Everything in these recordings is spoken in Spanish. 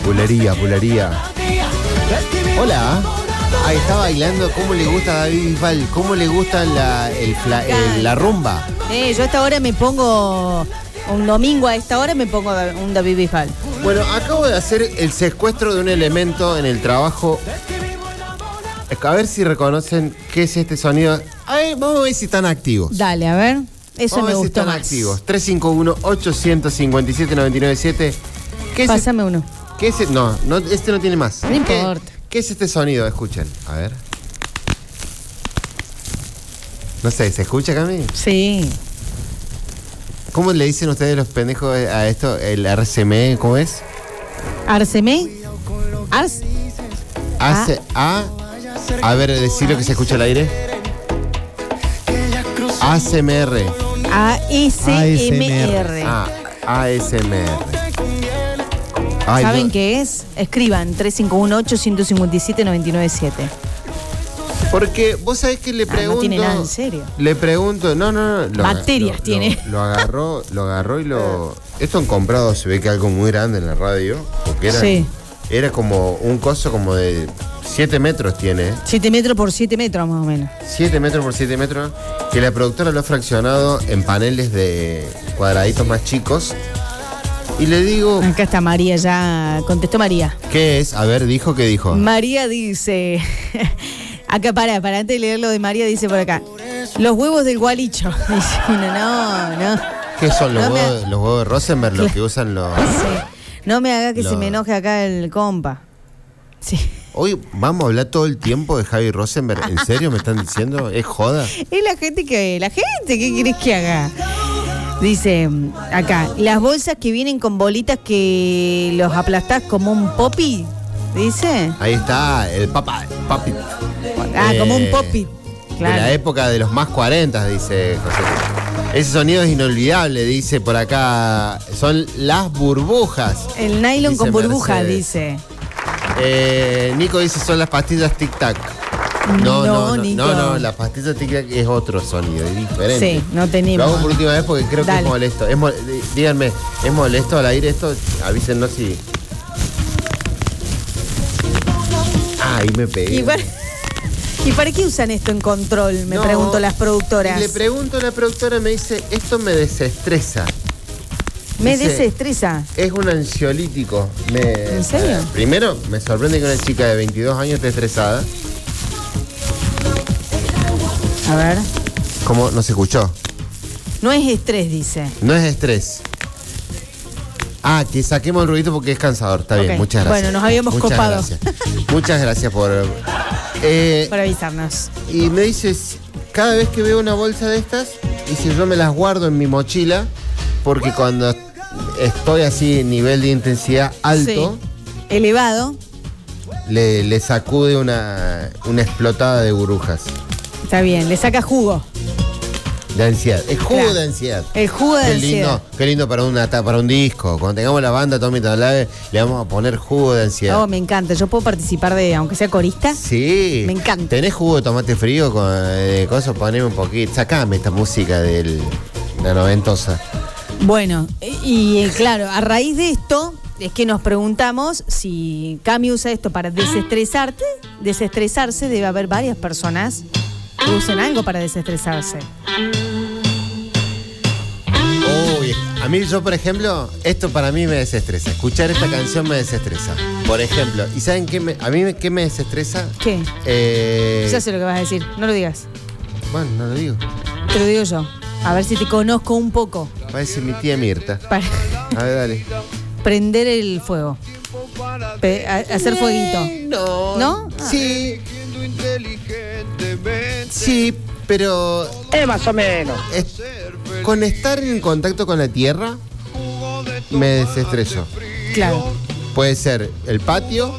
Bulería. Hola. Ahí está bailando. ¿Cómo le gusta a David Bisbal? ¿Cómo le gusta la rumba? Yo a esta hora me pongo... Un domingo a esta hora me pongo un David Bisbal. Bueno, acabo de hacer el secuestro de un elemento en el trabajo. A ver si reconocen qué es este sonido. A ver, vamos a ver si están activos. Dale, a ver. Eso vamos me a ver si gustó están más. activos. 351-857-997. Pásame uno. ¿Qué es? No, este no tiene más. No importa. ¿Qué es este sonido? Escuchen. A ver. No sé, ¿se escucha, Cami? Sí. ¿Cómo le dicen ustedes los pendejos a esto? ¿El RCM? ¿Cómo es? ¿Arceme? A ver, decirlo que se escucha al aire. ASMR. ASMR. ASMR. ¿Saben qué es? Escriban 351-857-997. Porque vos sabés que le pregunto. No tiene nada en serio. Le pregunto, no. Bacterias tiene. Lo agarró y lo. Esto han comprado, se ve que algo muy grande en la radio. Porque era como un coso como de 7 metros tiene. 7 metros por 7 metros más o menos. 7 metros por 7 metros. Que la productora lo ha fraccionado en paneles de cuadraditos más chicos. Y le digo. Acá está María, ya contestó María. ¿Qué es? A ver, ¿qué dijo? María dice. Acá, para antes de leer lo de María, dice por acá. Los huevos del gualicho. Dice, no. ¿Qué son los huevos de Rosenberg? Los que usan los. Sí. No me haga que se me enoje acá el compa. Sí. Hoy vamos a hablar todo el tiempo de Javi Rosenberg. ¿En serio me están diciendo? ¿Es joda? Es la gente, ¿qué querés que haga? Dice acá, las bolsas que vienen con bolitas que los aplastás como un popi, dice. Ahí está, el papi. Como un popi. Claro. De la época de los más 40, dice José. Ese sonido es inolvidable, dice por acá. Son las burbujas. El nylon con burbujas, Mercedes. Dice. Nico dice son las pastillas Tic Tac. No, las pastillas Tic Tac es otro sonido, es diferente. Sí, no tenemos. Lo hago por última vez porque creo que es molesto. Díganme, ¿es molesto al aire esto? Avísennos si. Ahí me pegué. ¿Y para qué usan esto en control? Me pregunto las productoras. Le pregunto a la productora, me dice, esto me desestresa. ¿Me desestresa? Es un ansiolítico. ¿En serio? Primero, me sorprende que una chica de 22 años esté estresada. A ver. ¿Cómo? ¿No se escuchó? No es estrés, dice. No es estrés. Que saquemos el ruidito porque es cansador. Está bien, muchas gracias. Bueno, nos habíamos copado. Gracias. Muchas gracias por avisarnos. Y me dices, cada vez que veo una bolsa de estas, dice, yo me las guardo en mi mochila, porque cuando estoy así, nivel de intensidad alto, elevado, le sacude una explotada de burbujas. Está bien, le saca jugo. De ansiedad. Es jugo de ansiedad. El jugo de ansiedad. Qué lindo para un disco. Cuando tengamos la banda Tommy Talave, le vamos a poner jugo de ansiedad. Me encanta. ¿Yo puedo participar aunque sea corista? Sí. Me encanta. ¿Tenés jugo de tomate frío con cosas? Poneme un poquito. Sacame esta música de la noventosa. Bueno, y claro, a raíz de esto es que nos preguntamos si Cami usa esto para desestresarse. Debe haber varias personas que usen algo para desestresarse. A mí, yo por ejemplo, esto para mí me desestresa. Escuchar esta canción me desestresa. Por ejemplo, ¿y saben qué qué me desestresa? ¿Qué? Ya sé lo que vas a decir, no lo digas. Bueno, no lo digo. Te lo digo yo. A ver si te conozco un poco. Va a decir mi tía Mirta. A ver, dale. Prender el fuego. Hacer fueguito. ¿No? Sí. Sí, pero. Más o menos. Con estar en contacto con la tierra, me desestreso. Claro. Puede ser el patio.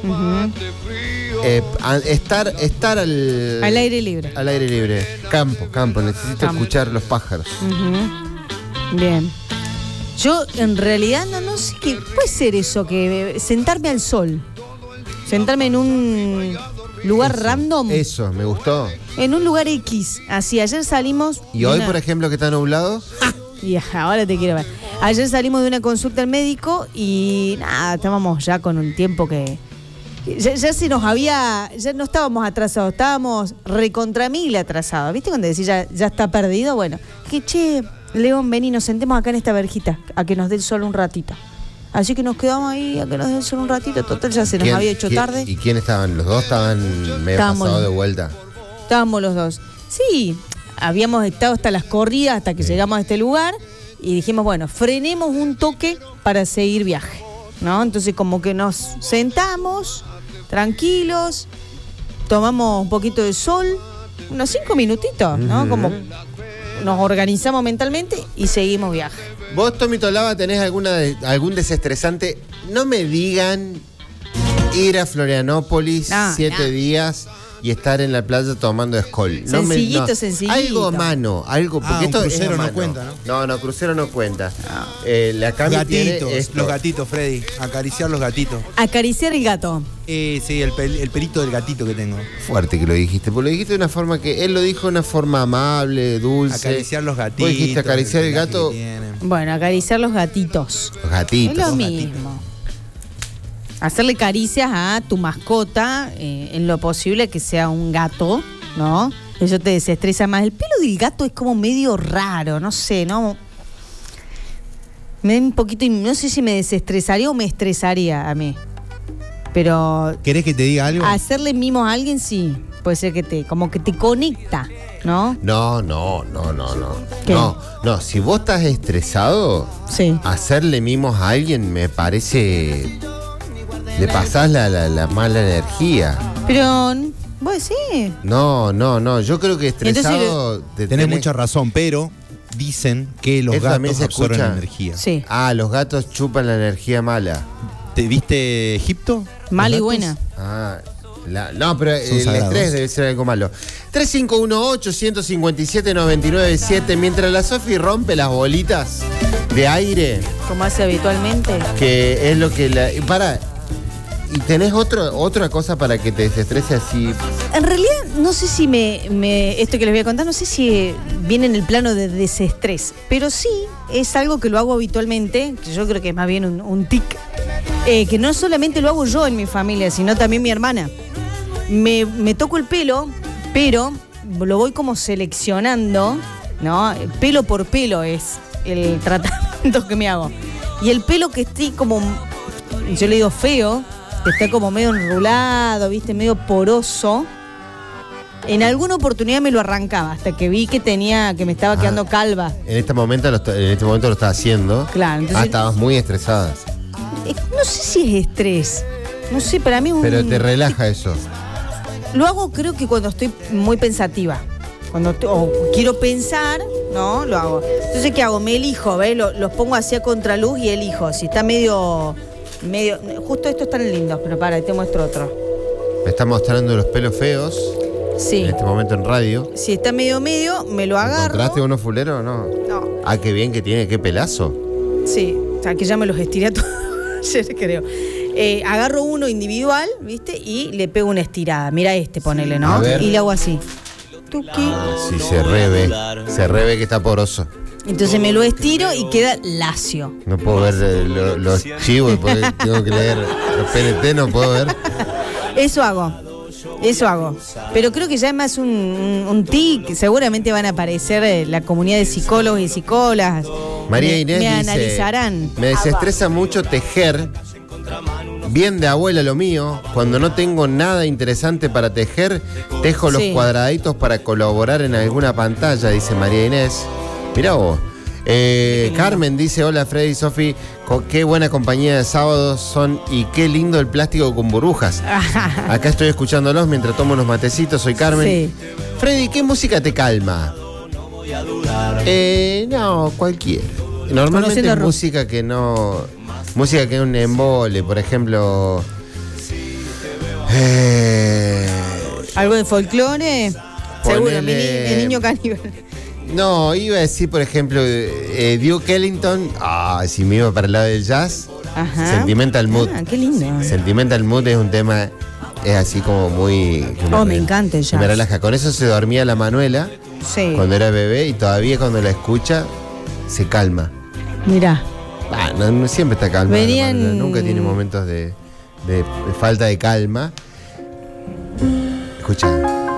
Estar al aire libre. Al aire libre. Campo. Necesito escuchar los pájaros. Bien. Yo en realidad no sé qué puede ser eso, que sentarme al sol. Sentarme en un lugar random. Eso, me gustó. En un lugar X. Así, ayer salimos. ¿Y hoy, por ejemplo, que está nublado? Y ahora te quiero ver. Ayer salimos de una consulta al médico y nada, estábamos ya con un tiempo que ya se nos había, ya no estábamos atrasados, estábamos recontra mil atrasados. ¿Viste cuando decís ya está perdido? Bueno, que che, León, vení, nos sentemos acá en esta verjita a que nos dé el sol un ratito. Así que nos quedamos ahí a que nos dé el sol un ratito. Total, ya se nos había hecho tarde. ¿Y quién estaban? ¿Los dos estaban medio pasados de vuelta? Estábamos los dos. Sí, habíamos estado hasta las corridas, hasta que llegamos a este lugar. Y dijimos, bueno, frenemos un toque para seguir viaje, ¿no? Entonces como que nos sentamos, tranquilos, tomamos un poquito de sol, unos 5 minutitos, ¿no? Como nos organizamos mentalmente y seguimos viaje. ¿Vos, Tommy Tolaba, tenés algún desestresante? No me digan ir a Florianópolis 7 días y estar en la playa tomando Skol. Sencillito. Algo a mano, algo, porque esto crucero es a no cuenta, ¿no? No, crucero no cuenta. La Cami Gatitos, tiene esto. los gatitos, Freddy. Acariciar los gatitos. Acariciar el gato. Sí, el pelito del gatito que tengo. Fuerte que lo dijiste, porque lo dijiste de una forma que él lo dijo de una forma amable, dulce. Acariciar los gatitos. Vos dijiste acariciar el gato. Bueno, acariciar los gatitos. Los gatitos. Es lo mismo. Hacerle caricias a tu mascota, en lo posible que sea un gato, ¿no? Eso te desestresa más. El pelo del gato es como medio raro, no sé, ¿no? Me da un poquito, no sé si me desestresaría o me estresaría a mí. Pero ¿querés que te diga algo? hacerle mimos a alguien, sí. Puede ser que como que te conecta, ¿no? No. ¿Qué? No, si vos estás estresado, Sí. hacerle mimos a alguien me parece... Le pasás la mala energía. Pero, vos decís. No, yo creo que estresado... Tenés mucha razón, pero dicen que los Eso también gatos se absorben escucha. energía. Sí. Los gatos chupan la energía mala. ¿Te viste Egipto? Mala y ¿Los gatos? buena. No, pero Son el sagrados. estrés debe ser algo malo. 3518-157-997. Mientras la Sofi rompe las bolitas de aire, Como hace habitualmente. que es lo que la... ¿Y tenés otra cosa para que te desestrese así? En realidad, no sé si esto que les voy a contar, no sé si viene en el plano de desestrés, pero sí es algo que lo hago habitualmente, que yo creo que es más bien un tic, que no solamente lo hago yo en mi familia, sino también mi hermana. Me toco el pelo, pero lo voy como seleccionando, ¿no? Pelo por pelo es el tratamiento que me hago. Y el pelo que esté como, yo le digo feo, que está como medio enrulado, ¿viste? Medio poroso. En alguna oportunidad me lo arrancaba, hasta que vi que me estaba quedando calva. En este momento lo está haciendo. Claro, entonces... Estabas muy estresada. No sé si es estrés. No sé, para mí es un... Pero te relaja eso. Lo hago creo que cuando estoy muy pensativa. O quiero pensar, ¿no? Lo hago. Entonces, ¿qué hago? Me elijo, ¿ves? Los pongo así a contraluz y elijo. Si está medio... Justo estos están lindos, pero para, te muestro otro. Me está mostrando los pelos feos. Sí. En este momento en radio. Si está medio, me lo agarro. ¿Encontraste uno fulero o no? No. Qué bien que tiene, qué pelazo. Sí, o sea, que ya me los estiré a todos ayer, creo. Agarro uno individual, ¿viste? Y le pego una estirada. Mira ponele, ¿no? A ver. Y le hago así. Tuki. Sí, se reve que está poroso. Entonces me lo estiro y queda lacio. No puedo ver los chivos porque tengo que leer los PNT, no puedo ver. Eso hago. Pero creo que ya es más un tic. Seguramente van a aparecer la comunidad de psicólogos y psicólogas. María Inés me dice, analizarán. me desestresa mucho tejer. Bien de abuela lo mío. Cuando no tengo nada interesante para tejer, tejo los cuadraditos para colaborar en alguna pantalla, dice María Inés. Mirá vos. Carmen dice, hola Freddy y Sofi, qué buena compañía de sábados son y qué lindo el plástico con burbujas. Acá estoy escuchándolos mientras tomo unos matecitos, soy Carmen. Sí. Freddy, ¿qué música te calma? No, cualquiera. Normalmente es música que no... Música que es un embole, por ejemplo... ¿Algo de folclore? Seguro, el niño caníbal. No, iba a decir, por ejemplo, Duke Ellington. Si me iba para el lado del jazz. Ajá. Sentimental Mood. Qué lindo. Sentimental Mood es un tema, es así como muy... Me encanta el jazz. Me relaja. Con eso se dormía la Manuela Sí. cuando era bebé y todavía cuando la escucha se calma. Mirá. No siempre está calma. Venían- Nunca tiene momentos de falta de calma. Escucha.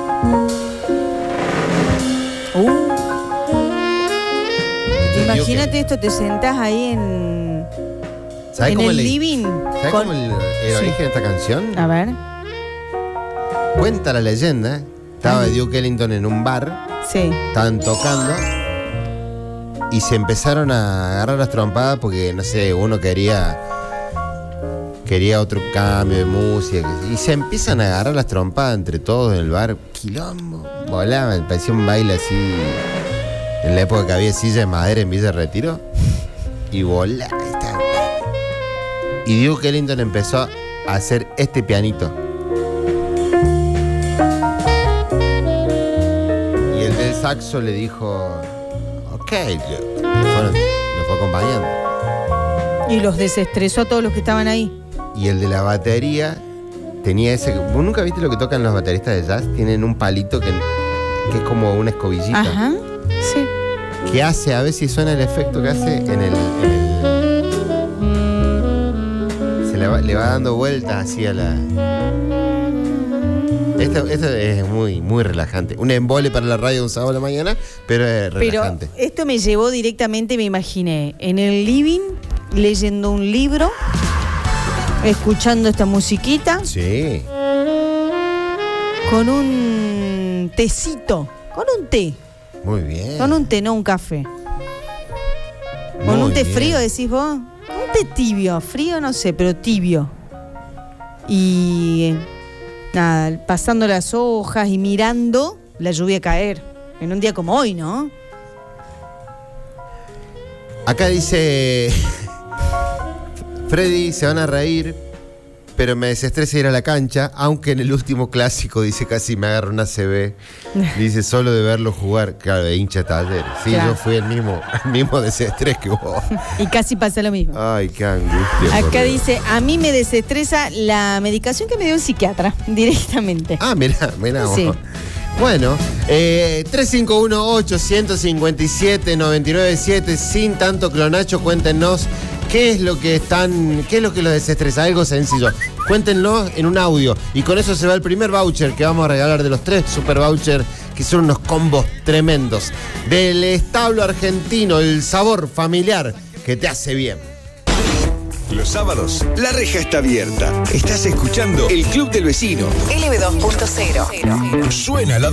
Imagínate esto, te sentás ahí en el living. ¿Sabes cómo el origen de esta canción? A ver, Cuenta la leyenda. Estaba Duke Ellington en un bar, sí. estaban tocando y se empezaron a agarrar las trompadas porque, no sé, uno quería otro cambio de música. Y se empiezan a agarrar las trompadas entre todos en el bar. Quilombo. Volaban, parecía un baile así. En la época que había silla de madera en Villa Retiro. Y volaba. Y Duke Ellington empezó a hacer este pianito. Y el del saxo le dijo, ok, Duke. Lo fue acompañando. Y los desestresó a todos los que estaban ahí. Y el de la batería tenía ese... ¿Vos nunca viste lo que tocan los bateristas de jazz? Tienen un palito que es como una escobillita. Ajá, sí. Que hace, a ver si suena el efecto que hace en el le va dando vueltas así a la... Esto es muy, muy relajante. Un embole para la radio un sábado a la mañana, pero es relajante. Pero esto me llevó directamente, me imaginé, en el living, leyendo un libro, escuchando esta musiquita, Sí. con un tecito, con un té, Muy bien. con un té, no un café. Con Muy un té bien. frío, decís vos. Un té tibio, frío no sé, pero tibio. Y nada, pasando las hojas y mirando la lluvia caer. En un día como hoy, ¿no? Acá dice... Freddy, se van a reír, pero me desestresa ir a la cancha, aunque en el último clásico, dice, casi me agarra una CB. Dice, solo de verlo jugar, claro, de hincha de Talleres. Sí, Claro. yo fui el mismo desestrés que vos. Y casi pasa lo mismo. Ay, qué angustia. por Acá Dios. dice, a mí me desestresa la medicación que me dio el psiquiatra, directamente. Ah, mirá vos. Sí. Bueno, 351-857-997, sin tanto clonacho, cuéntenos qué es lo que los desestresa, algo sencillo. Cuéntenlo en un audio y con eso se va el primer voucher que vamos a regalar de los 3 super vouchers, que son unos combos tremendos del establo argentino, el sabor familiar que te hace bien. Los sábados, la reja está abierta. Estás escuchando El Club del Vecino. LB2.0. Suena la